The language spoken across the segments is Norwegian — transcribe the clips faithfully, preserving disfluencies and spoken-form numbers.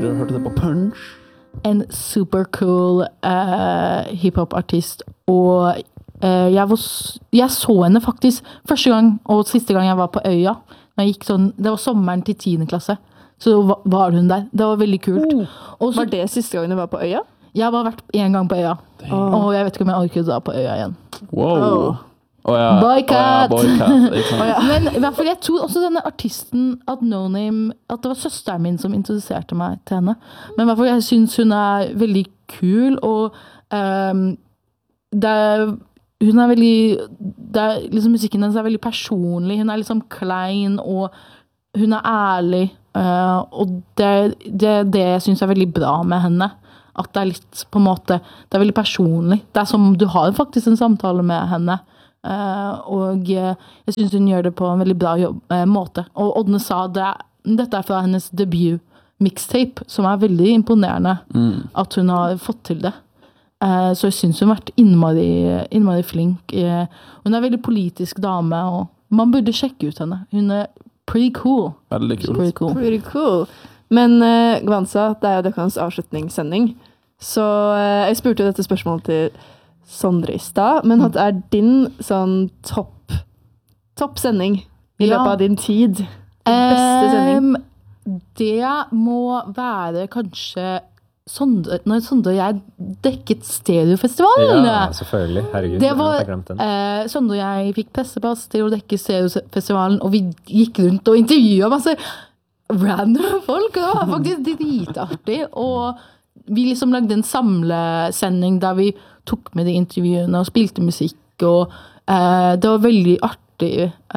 Dere hørte det på Punch. En super cool uh, hiphop-artist, og uh, jeg, var, jeg så henne faktisk første gang og siste gang jeg var på Øya. Når jeg gikk sånn, det var sommeren til tiende klasse, så var hun der. Det var veldig kult. Oh, Også, var det siste gang du var på Øya? Jeg har bare vært en gang på Øya, oh. og jeg vet ikke om jeg orker å dra på Øya igjen. Wow! Oh. Oh, ja. Boycott! Oh, ja, boycott. Oh, ja. Men i hvert fall, jeg tror også denne artisten, at No Name, at det var søsteren min som introduserte meg til henne. Men i hvert fall, jeg synes hun er veldig kul, og um, det er, hun er veldig, det er, liksom, musikken hennes er veldig personlig, hun er liksom klein, og hun er ærlig, uh, og det er det, det jeg synes er veldig bra med henne. At det er litt, på en måte, det er veldig personlig. Det er som du har faktisk en samtale med henne. Uh, og uh, jeg synes hun gjør det på en veldig bra jobb, uh, måte. Og Ådne sa det, dette er fra hennes debut mixtape, som er veldig imponerende mm. at hun har fått til det. Uh, så jeg synes hun har vært innmari, innmari flink. Uh, hun er en veldig politisk dame, og man burde sjekke ut henne. Hun er pretty cool. Veldig cool. Pretty cool. Pretty cool. Men uh, Gvansa, det er jo deres avslutningssending. Så uh, jeg spurte jo dette spørsmålet til Sondre i stad, men hva er din sånn topp topp sending i Ja. løpet av din tid? Beste sending? Um, det må være kanskje Sondre, når Sondre og jeg dekket Stereofestivalen. Ja, selvfølgelig. Herregud, Det jeg var, har glemt den. eh, Sondre og jeg fikk pressepass til å dekke Stereofestivalen, og vi gikk rundt og intervjuet masse random folk, og det var faktisk dritartig, og vi liksom lagde en samlesending der vi tok med de intervjuene og spilte musikk, og eh, det var veldig artig.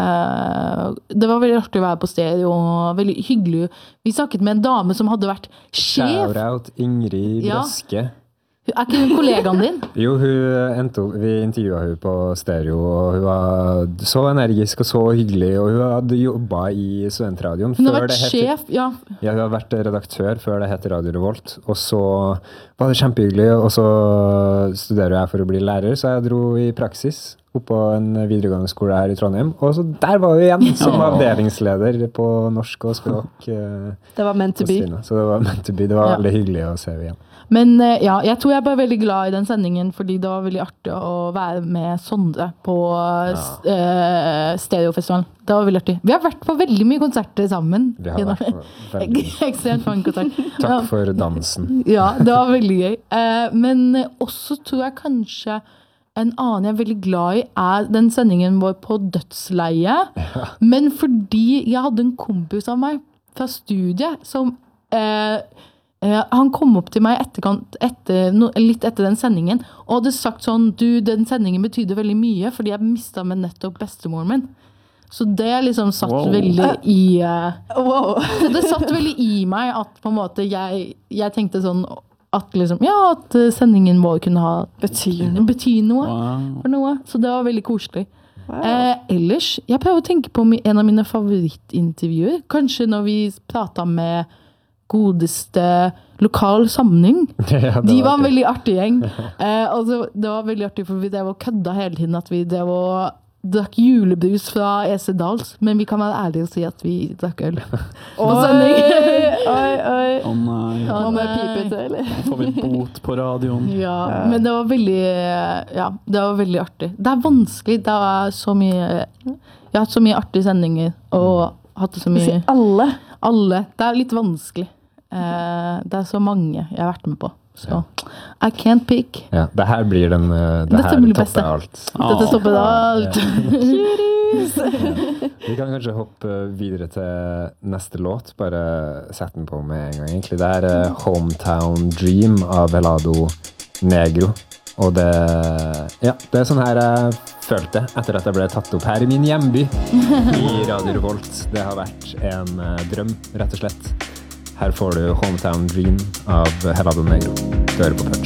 Eh, det var veldig artig å være på stereo, og veldig hyggelig. Vi snakket med en dame som hadde vært sjef. Shout-out Ingrid Ja. Brøske. Er ikke hun kollegaen din? Jo, hun endte opp, vi intervjuet henne på stereo, og hun var så energisk og så hyggelig, og hun hadde jobbet i studentradioen. Hun har før vært det het- sjef, ja. Ja, hun har vært redaktør før det het Radio Revolt, og så var det kjempehyggelig, og så studerer jeg for å bli lærer, så jeg dro i praksis opp på en videregående skole her i Trondheim, og så der var vi igjen som avdelingsleder på norsk og språk. eh, Det var meant to hos be. Trine. Så det var meant to be. Det var Ja. veldig hyggelig å se henne igjen. Men eh, ja, jeg tror jeg ble veldig glad i den sendingen, fordi det var veldig artig å være med Sondre på eh, Stereofestivalen. Det var veldig artig. Vi har vært på veldig mye konserter sammen. Vi har vært på veldig Ekstremt mange konserter. Takk for dansen. Ja, det var veldig gøy. Eh, men også tror jeg kanskje en annen jeg er veldig glad i er den sendingen vår på dødsleie. Ja. Men fordi jeg hadde en kompis av meg fra studiet som eh, eh, han kom opp til meg etterkant, etter, no, litt etter den sendingen og hadde sagt sånn, du, den sendingen betyder veldig mye fordi jeg mistet med nettopp bestemoren min. Så det liksom satt wow. veldig i uh, wow. Så det satt veldig i meg at på en måte jeg, jeg tenkte sånn at liksom, ja, at sendingen vår kunne ha betyr noe, betyr noe wow. for noe. Så det var veldig koselig. Wow. Eh, ellers, jeg prøver å tenke på en av mine favorittintervjuer. Kanskje når vi pratet med godeste lokal samling. Ja, De var en artig. veldig artig gjeng. Eh, altså, det var veldig artig, for vi drev og kødda hele tiden at vi drev og drakk julebrus fra E C Dals, men vi kan være ærlige og si at vi drakk øl. Oi, oi, oi. Å nei. Ja, Må vi nei. pipe til, eller? Nå får vi bot på radioen. Ja, men det var veldig, ja, det var veldig artig. Det er vanskelig, det er så mye, jeg har hatt så mye artige sendinger, og hatt så mye, alle. alle, det er litt vanskelig. Eh, det er så mange jeg har vært med på, så I can't pick. Ja, det her blir den, uh, det Dette her blir det beste. topper alt. Dette stopper alt. Vi kan kanskje hoppe videre til neste låt, bare sette den på med en gang egentlig. Det er uh, Hometown Dream av Helado Negro. Og det, ja, det er sånn her jeg følte etter at jeg ble tatt opp her i min hjemby i Radio Revolt. Det har vært en uh, drøm, rett og slett. Her får du Hometown Dream av Helado Negro. Du hører på Punch.